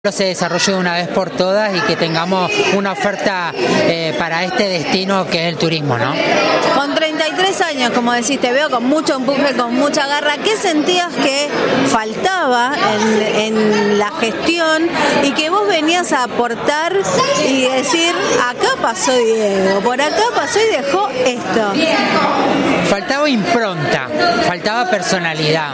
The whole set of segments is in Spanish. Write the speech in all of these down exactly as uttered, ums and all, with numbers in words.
se desarrolle de una vez por todas y que tengamos una oferta eh, para este destino que es el turismo, ¿no? Con treinta y tres años, como decís, te veo con mucho empuje, con mucha garra. ¿Qué sentías que faltaba en, en la gestión y que vos venías a aportar y decir, acá pasó Diego, por acá pasó y dejó esto? Faltaba impronta, faltaba personalidad.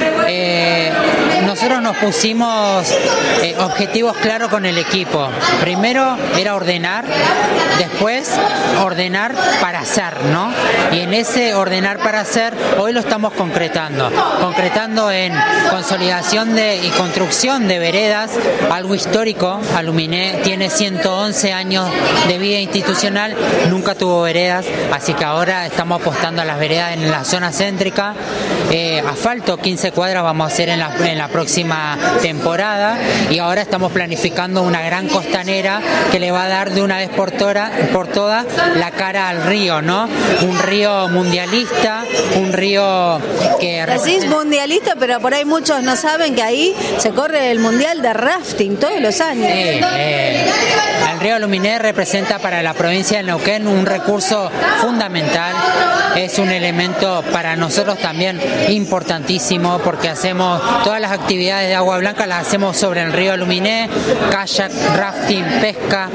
Eh, nosotros nos pusimos eh, objetivos claros con el equipo. Primero era ordenar, después ordenar para hacer, ¿no? Y en ese ordenar para hacer, hoy lo estamos concretando. Concretando en consolidación de, y construcción de veredas, algo histórico. Aluminé tiene ciento once años de vida institucional, nunca tuvo veredas, así que ahora estamos apostando a las veredas en la zona céntrica. Eh, asfalto, quince cuadras vamos a hacer en la, en la próxima temporada, y ahora estamos planificando una gran costanera que le va a dar de una vez por, tora, por todas la cara al río, ¿no? Un río mundialista, un río que... Decís mundialista, pero por ahí muchos no saben que ahí se corre el mundial de rafting todos los años. Sí, eh, el río Aluminé representa para la provincia de Neuquén un recurso fundamental, es un elemento para nosotros también importantísimo, porque hacemos todas las actividades de agua blanca, las hacemos sobre el río Aluminé, kayak, rafting, pesca,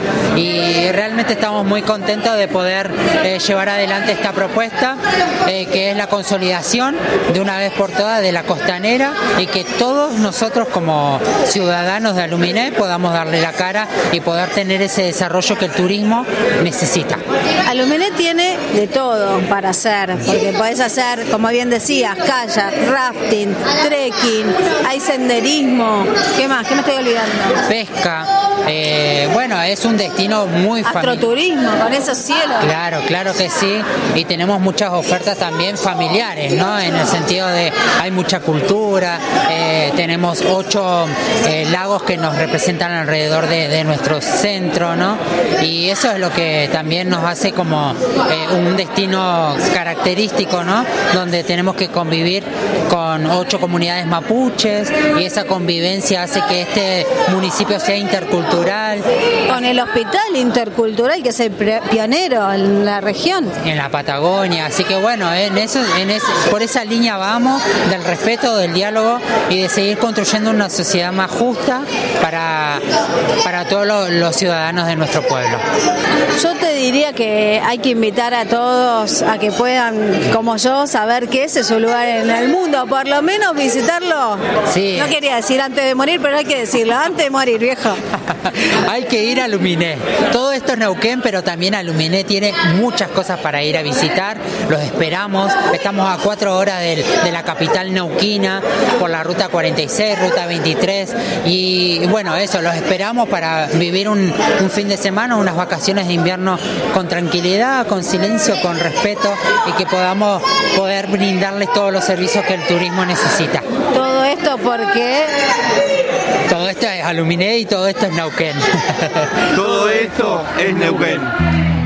y realmente estamos muy contentos de poder eh, llevar adelante esta propuesta, eh, que es la consolidación de una vez por todas de la costanera, y que todos nosotros como ciudadanos de Aluminé podamos darle la cara y poder tener ese desarrollo que el turismo necesita. Aluminé tiene de todo para hacer, porque podés hacer, como bien decías, kayak, rafting, trekking, hay senderismo, ¿qué más? ¿Qué me estoy olvidando? Pesca, eh, bueno, es un destino muy familiar. Astroturismo, con esos cielos. Claro, claro que sí, y tenemos muchas ofertas también familiares, ¿no? En el sentido de hay mucha cultura, eh, tenemos ocho eh, lagos que nos representan alrededor de, de nuestro centro, ¿no? Y eso es lo que también nos hace como eh, un destino característico, ¿no? Donde tenemos que convivir con ocho comunidades mapuches, y esa convivencia hace que este municipio sea intercultural. Con el hospital intercultural, que es el pionero en la región. En la Patagonia, así que bueno, en eso, en ese, por esa línea vamos, del respeto, del diálogo y de seguir construyendo una sociedad más justa para, para todos los, los ciudadanos de nuestro pueblo. Yo te diría que hay que invitar a todos a que puedan, como yo, saber que ese es su lugar en el mundo, por lo menos visitarlo. Sí. No quería decir antes de morir, pero hay que decirlo, antes de morir, viejo. Hay que ir a Aluminé. Todo esto es Neuquén, pero también Aluminé tiene muchas cosas para ir a visitar. Los esperamos. Estamos a cuatro horas del, de la capital neuquina por la ruta cuarenta y seis, ruta veintitrés. Y bueno, eso, los esperamos para vivir un, un fin de semana, unas vacaciones de invierno con tranquilidad, con silencio, con respeto, y que podamos poder brindarles todos los servicios que el turismo necesita. Todo esto porque... Todo esto es Aluminé y todo esto es Neuquén. Todo esto es Neuquén.